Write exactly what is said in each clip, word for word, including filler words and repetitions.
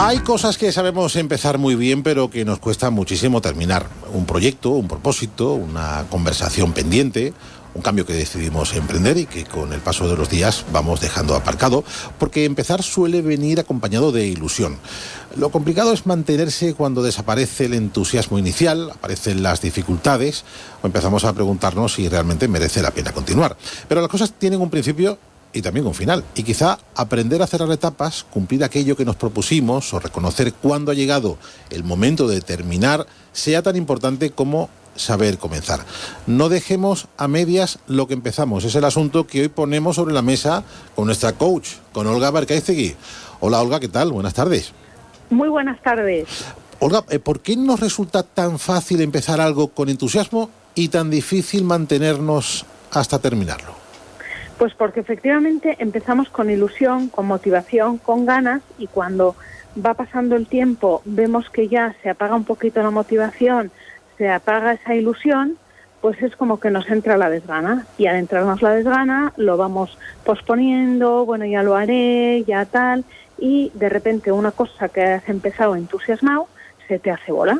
Hay cosas que sabemos empezar muy bien, pero que nos cuesta muchísimo terminar. Un proyecto, un propósito, una conversación pendiente, un cambio que decidimos emprender y que con el paso de los días vamos dejando aparcado, porque empezar suele venir acompañado de ilusión. Lo complicado es mantenerse cuando desaparece el entusiasmo inicial, aparecen las dificultades, o empezamos a preguntarnos si realmente merece la pena continuar. Pero las cosas tienen un principio y también un final, y quizá aprender a cerrar etapas, cumplir aquello que nos propusimos o reconocer cuándo ha llegado el momento de terminar sea tan importante como saber comenzar. No dejemos a medias lo que empezamos. Es el asunto que hoy ponemos sobre la mesa con nuestra coach, con Olga Barcaizegui. Hola Olga, ¿qué tal? Buenas tardes. Muy buenas tardes. Olga, ¿por qué nos resulta tan fácil empezar algo con entusiasmo y tan difícil mantenernos hasta terminarlo? Pues porque efectivamente empezamos con ilusión, con motivación, con ganas, y cuando va pasando el tiempo vemos que ya se apaga un poquito la motivación, se apaga esa ilusión, pues es como que nos entra la desgana, y al entrarnos la desgana lo vamos posponiendo, bueno, ya lo haré, ya tal, y de repente una cosa que has empezado entusiasmado se te hace bola.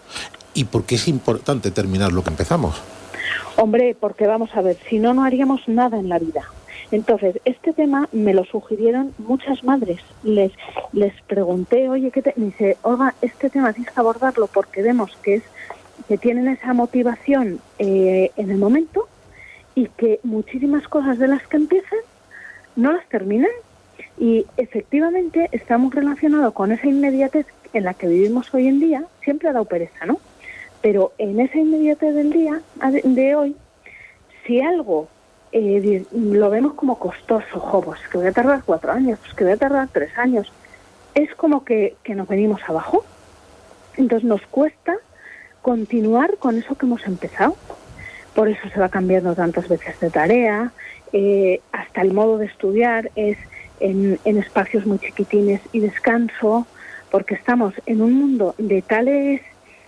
¿Y por qué es importante terminar lo que empezamos? Hombre, porque vamos a ver, si no, no haríamos nada en la vida. Entonces, este tema me lo sugirieron muchas madres. Les les pregunté, oye, ¿qué te...? Me dice, Olga, este tema tienes que abordarlo porque vemos que es que tienen esa motivación eh, en el momento, y que muchísimas cosas de las que empiezan no las terminan. Y efectivamente está muy relacionado con esa inmediatez en la que vivimos hoy en día. Siempre ha dado pereza, ¿no? Pero en esa inmediatez del día de hoy, si algo eh, lo vemos como costoso, jo, pues que voy a tardar cuatro años, pues que voy a tardar tres años, es como que, que nos venimos abajo. Entonces nos cuesta continuar con eso que hemos empezado. Por eso se va cambiando tantas veces de tarea, eh, hasta el modo de estudiar es en, en espacios muy chiquitines y descanso, porque estamos en un mundo de tales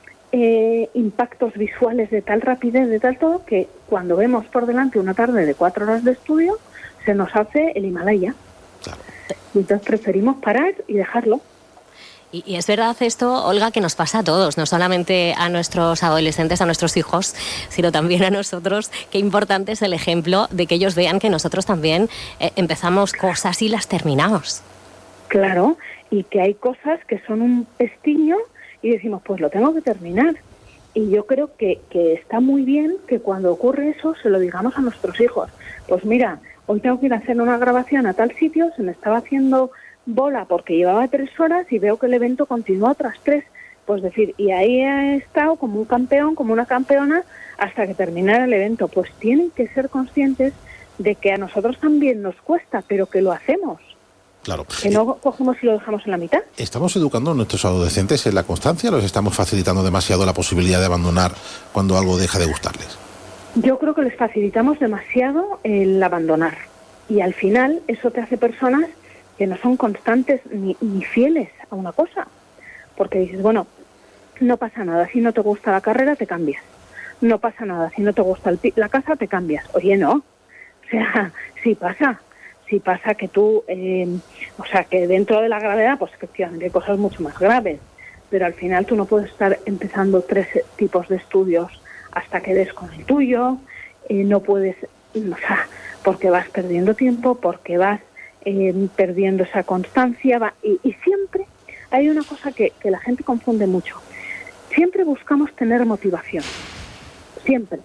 Eh, impactos visuales, de tal rapidez, de tal todo, que cuando vemos por delante una tarde de cuatro horas de estudio, se nos hace el Himalaya. Claro. Entonces preferimos parar y dejarlo. Y, y es verdad esto, Olga, que nos pasa a todos, no solamente a nuestros adolescentes, a nuestros hijos, sino también a nosotros. Qué importante es el ejemplo de que ellos vean que nosotros también eh, empezamos cosas y las terminamos. Claro, y que hay cosas que son un pestiño y decimos, pues lo tengo que terminar. Y yo creo que, que está muy bien que cuando ocurre eso se lo digamos a nuestros hijos. Pues mira, hoy tengo que ir a hacer una grabación a tal sitio, se me estaba haciendo bola porque llevaba tres horas y veo que el evento continúa otras tres. Pues decir, y ahí he estado como un campeón, como una campeona, hasta que terminara el evento. Pues tienen que ser conscientes de que a nosotros también nos cuesta, pero que lo hacemos. Claro. Que no cogemos y lo dejamos en la mitad. ¿Estamos educando a nuestros adolescentes en la constancia o les estamos facilitando demasiado la posibilidad de abandonar cuando algo deja de gustarles? Yo creo que les facilitamos demasiado el abandonar. Y al final eso te hace personas que no son constantes ni, ni fieles a una cosa. Porque dices, bueno, no pasa nada. Si no te gusta la carrera, te cambias. No pasa nada. Si no te gusta el, la casa, te cambias. Oye, no. O sea, sí pasa. Si pasa que tú, eh, o sea, que dentro de la gravedad, pues efectivamente hay cosas mucho más graves, pero al final tú no puedes estar empezando tres tipos de estudios hasta que des con el tuyo, eh, no puedes, o sea, porque vas perdiendo tiempo, porque vas eh, perdiendo esa constancia, va, y, y siempre hay una cosa que, que la gente confunde mucho. Siempre buscamos tener motivación, siempre,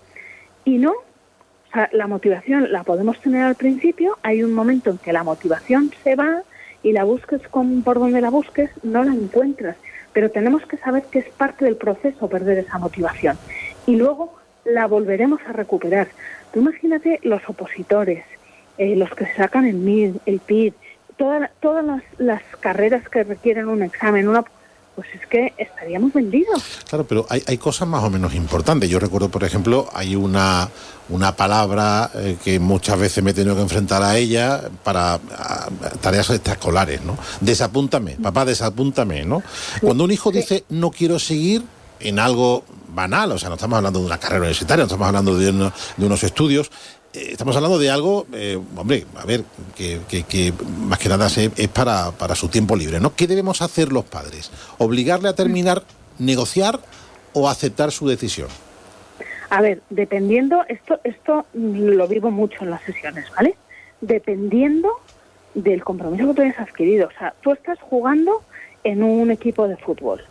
y no. O sea, la motivación la podemos tener al principio, hay un momento en que la motivación se va y la busques con, por donde la busques, no la encuentras. Pero tenemos que saber que es parte del proceso perder esa motivación. Y luego la volveremos a recuperar. Tú imagínate los opositores, eh, los que se sacan el M I R, el P I R, toda, todas las, las carreras que requieren un examen, una... pues es que estaríamos vendidos. Claro, pero hay, hay cosas más o menos importantes. Yo recuerdo, por ejemplo, hay una, una palabra eh, que muchas veces me he tenido que enfrentar a ella para a, a tareas extraescolares, ¿no? Desapúntame, papá, desapúntame, ¿no? Sí, Cuando un hijo sí. dice, no quiero seguir en algo banal, o sea, no estamos hablando de una carrera universitaria, no estamos hablando de, uno, de unos estudios, eh, estamos hablando de algo, eh, hombre, a ver, que, que, que más que nada es, es para, para su tiempo libre, ¿no? ¿Qué debemos hacer los padres? ¿Obligarle a terminar, negociar o aceptar su decisión? A ver, dependiendo, esto, esto lo vivo mucho en las sesiones, ¿vale? Dependiendo del compromiso que tú hayas adquirido. O sea, tú estás jugando en un equipo de fútbol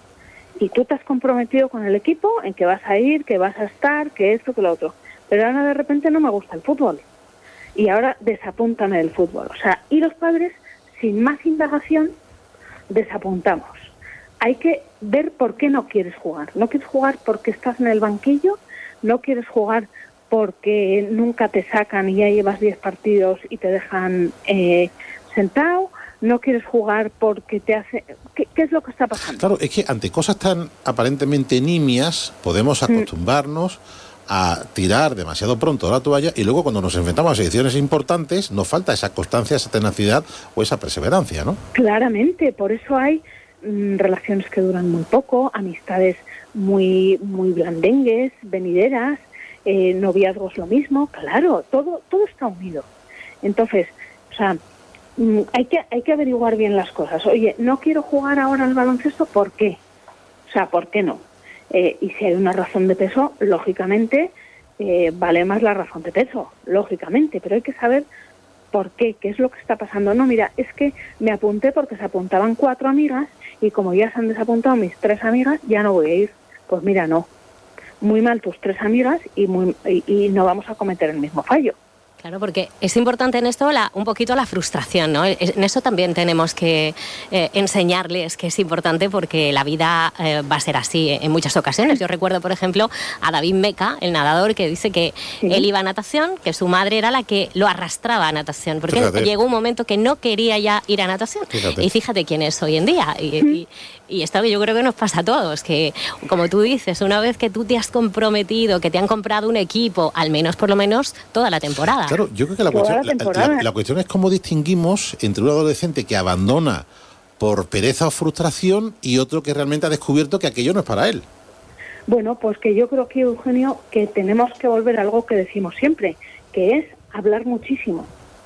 y tú te has comprometido con el equipo en que vas a ir, que vas a estar, que esto, que lo otro. Pero ahora de repente no me gusta el fútbol y ahora desapúntame del fútbol. O sea, y los padres, sin más indagación, desapuntamos. Hay que ver por qué no quieres jugar. No quieres jugar porque estás en el banquillo, no quieres jugar porque nunca te sacan y ya llevas diez partidos y te dejan eh, sentado, no quieres jugar porque te hace... ¿Qué, ¿Qué es lo que está pasando? Claro, es que ante cosas tan aparentemente nimias podemos acostumbrarnos mm. a tirar demasiado pronto la toalla y luego cuando nos enfrentamos a situaciones importantes nos falta esa constancia, esa tenacidad o esa perseverancia, ¿no? Claramente, por eso hay mmm, relaciones que duran muy poco, amistades muy muy blandengues, venideras, eh, noviazgos lo mismo, claro, todo todo está unido. Entonces, o sea, mmm, hay que hay que averiguar bien las cosas. Oye, no quiero jugar ahora al baloncesto, ¿por qué? O sea, ¿por qué no? Eh, y si hay una razón de peso, lógicamente eh, vale más la razón de peso, lógicamente, pero hay que saber por qué, qué es lo que está pasando. No, mira, es que me apunté porque se apuntaban cuatro amigas y como ya se han desapuntado mis tres amigas, ya no voy a ir. Pues mira, no, muy mal tus tres amigas y, muy, y, y no vamos a cometer el mismo fallo. Claro, porque es importante en esto la, un poquito la frustración, ¿no? En eso también tenemos que eh, enseñarles que es importante porque la vida eh, va a ser así en muchas ocasiones. Yo recuerdo, por ejemplo, a David Meca, el nadador, que dice que sí. él iba a natación, que su madre era la que lo arrastraba a natación, porque fíjate. llegó un momento que no quería ya ir a natación. Fíjate. Y fíjate quién es hoy en día. Y, y, y esto yo creo que nos pasa a todos, que como tú dices, una vez que tú te has comprometido, que te han comprado un equipo, al menos por lo menos toda la temporada. Claro, yo creo que la cuestión, la, la, la cuestión es cómo distinguimos entre un adolescente que abandona por pereza o frustración y otro que realmente ha descubierto que aquello no es para él. Bueno, pues que yo creo que, Eugenio, que tenemos que volver a algo que decimos siempre, que es hablar muchísimo.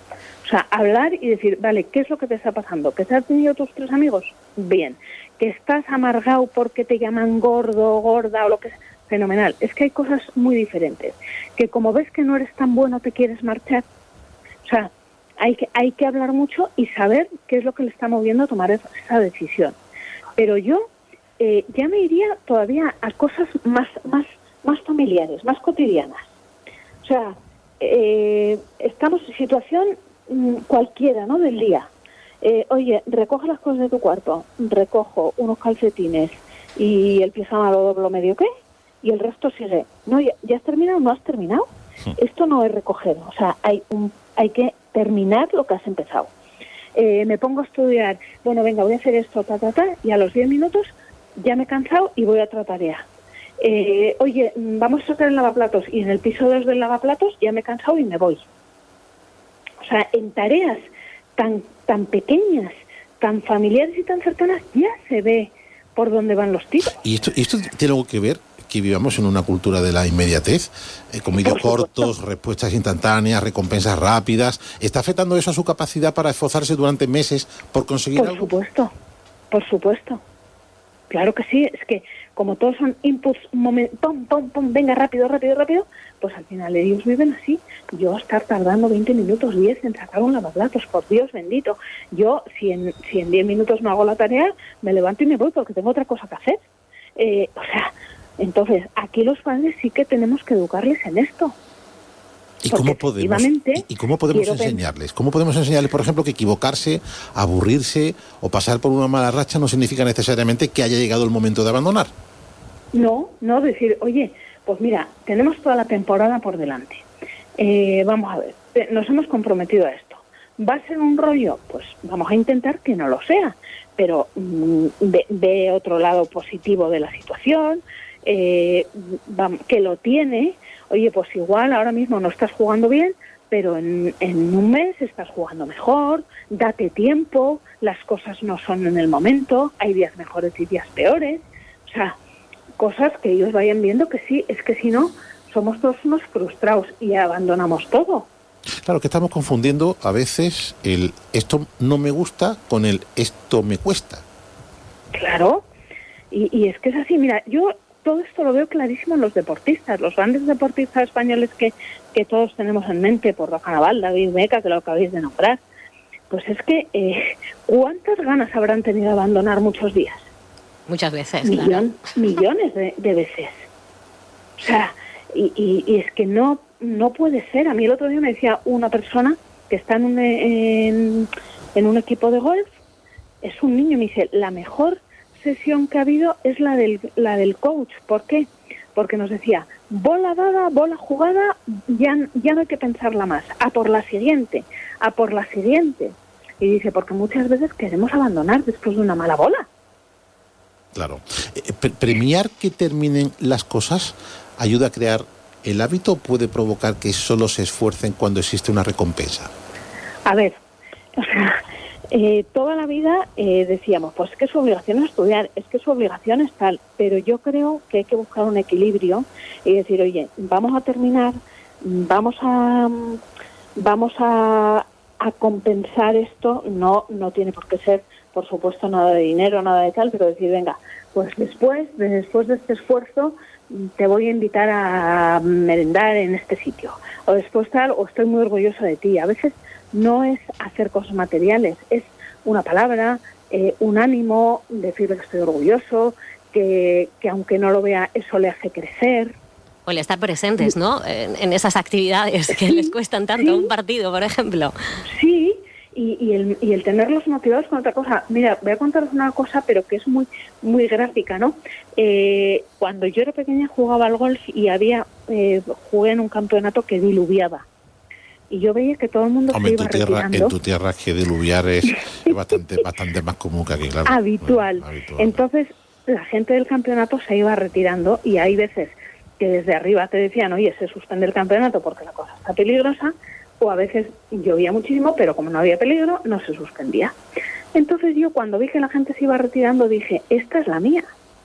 O sea, hablar y decir, vale, ¿qué es lo que te está pasando? ¿Que te has tenido tus tres amigos? Bien. ¿Que estás amargado porque te llaman gordo, gorda o lo que sea? Fenomenal. Es que hay cosas muy diferentes. Que como ves que no eres tan bueno, te quieres marchar. O sea, hay que, hay que hablar mucho y saber qué es lo que le está moviendo a tomar esa decisión. Pero yo eh, ya me iría todavía a cosas más, más, más familiares, más cotidianas. O sea, eh, estamos en situación mmm, cualquiera, ¿no?, del día. Eh, oye, recoge las cosas de tu cuarto, recojo unos calcetines y el pijama lo doblo medio, ¿qué? Y el resto sigue. No, ¿ya, ya has terminado? ¿No has terminado? Sí. Esto no es recoger, o sea, hay un, hay que terminar lo que has empezado. Eh, me pongo a estudiar, bueno, venga, voy a hacer esto, ta, ta, ta, y a los diez minutos ya me he cansado y voy a otra tarea. Eh, oye, vamos a sacar el lavaplatos, y en el piso dos del lavaplatos ya me he cansado y me voy. O sea, en tareas tan, tan pequeñas, tan familiares y tan cercanas, ya se ve por dónde van los tiros. ¿Y esto, esto tiene algo que ver? Que vivamos en una cultura de la inmediatez, eh, con vídeos cortos, respuestas instantáneas, recompensas rápidas. ¿Está afectando eso a su capacidad para esforzarse durante meses por conseguir por algo? Por supuesto, por supuesto. Claro que sí, es que como todos son inputs, moment, pum, pum, pum, venga, rápido, rápido, rápido, pues al final ellos viven así. Yo estar tardando veinte minutos, diez en sacar un lavaplatos, por Dios bendito. Yo, si en, si en diez minutos no hago la tarea, me levanto y me voy porque tengo otra cosa que hacer. Eh, o sea... Entonces, aquí los padres sí que tenemos que educarles en esto. ¿Y cómo podemos, y, y cómo podemos enseñarles? ¿Cómo podemos enseñarles, por ejemplo, que equivocarse, aburrirse o pasar por una mala racha no significa necesariamente que haya llegado el momento de abandonar? No, no, decir, oye, pues mira, tenemos toda la temporada por delante. Eh, vamos a ver, nos hemos comprometido a esto. ¿Va a ser un rollo? Pues vamos a intentar que no lo sea, pero mmm, ve, ve otro lado positivo de la situación. Eh, que lo tiene, oye, pues igual ahora mismo no estás jugando bien, pero en, en un mes estás jugando mejor, date tiempo, las cosas no son en el momento, hay días mejores y días peores, o sea, cosas que ellos vayan viendo que sí, es que si no, o somos todos unos frustrados y abandonamos todo. Claro, que estamos confundiendo a veces el esto no me gusta con el esto me cuesta. Claro, y, y es que es así. Mira, yo todo esto lo veo clarísimo en los deportistas, los grandes deportistas españoles que, que todos tenemos en mente, por Rafa Nadal, David Meca, que lo acabáis de nombrar. Pues es que, eh, ¿cuántas ganas habrán tenido de abandonar muchos días? Muchas veces, Millón, claro. Millones de, de veces. O sea, y, y, y es que no, no puede ser. A mí el otro día me decía una persona que está en un, en, en un equipo de golf, es un niño, me dice, la mejor sesión que ha habido es la del, la del coach. ¿Por qué? Porque nos decía, bola dada, bola jugada, ya, ya no hay que pensarla más, a por la siguiente, a por la siguiente. Y dice, porque muchas veces queremos abandonar después de una mala bola. Claro. Eh, pre- premiar que terminen las cosas ayuda a crear el hábito o puede provocar que solo se esfuercen cuando existe una recompensa. A ver, o sea, eh, toda la vida eh, decíamos, pues es que su obligación es estudiar, es que su obligación es tal, pero yo creo que hay que buscar un equilibrio y decir, oye, vamos a terminar, vamos a vamos a, a compensar esto, no no tiene por qué ser, por supuesto, nada de dinero, nada de tal, pero decir, venga, pues después, después de este esfuerzo, te voy a invitar a merendar en este sitio, o después tal, o estoy muy orgulloso de ti. A veces no es hacer cosas materiales, es una palabra, eh, un ánimo, decirle que estoy orgulloso, que, que aunque no lo vea, eso le hace crecer. O el estar presentes, ¿no? En, en esas actividades que sí, les cuestan tanto, sí. Un partido, por ejemplo. Sí, y, y, el, y el tenerlos motivados con otra cosa. Mira, voy a contaros una cosa, pero que es muy muy gráfica, ¿no? Eh, cuando yo era pequeña jugaba al golf y había eh, jugué en un campeonato que diluviaba. Y yo veía que todo el mundo Hombre, se iba en tu tierra, retirando. En tu tierra que diluviar es, es bastante, bastante más común que aquí, claro. Habitual. Bueno, habitual. Entonces, la gente del campeonato se iba retirando y hay veces que desde arriba te decían, oye, se suspende el campeonato porque la cosa está peligrosa, o a veces llovía muchísimo, pero como no había peligro, no se suspendía. Entonces yo, cuando vi que la gente se iba retirando, dije, esta es la mía.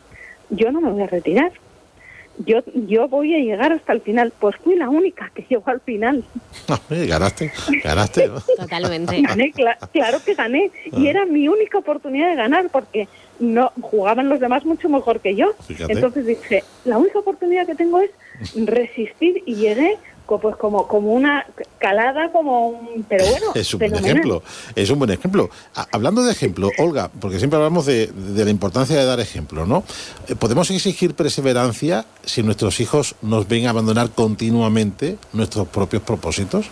Yo no me voy a retirar. Yo yo voy a llegar hasta el final. Pues fui la única que llegó al final. Ganaste, ganaste. Totalmente. Gané, cl- claro que gané. Y era mi única oportunidad de ganar, porque no jugaban los demás mucho mejor que yo. Fíjate. Entonces dije, la única oportunidad que tengo es resistir, y llegué pues como como una calada, como un, pero bueno, es un buen ejemplo, es un buen ejemplo. A, hablando de ejemplo, Olga, porque siempre hablamos de, de la importancia de dar ejemplo, ¿no? ¿Podemos exigir perseverancia si nuestros hijos nos ven abandonar continuamente nuestros propios propósitos?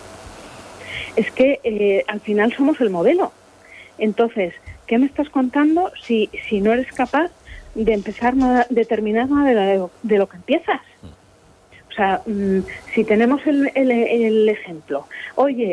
Es que eh, al final somos el modelo. Entonces, ¿qué me estás contando si si no eres capaz de empezar nada, de terminar nada de lo, de lo que empiezas? O sea, mmm, si tenemos el, el, el ejemplo, oye,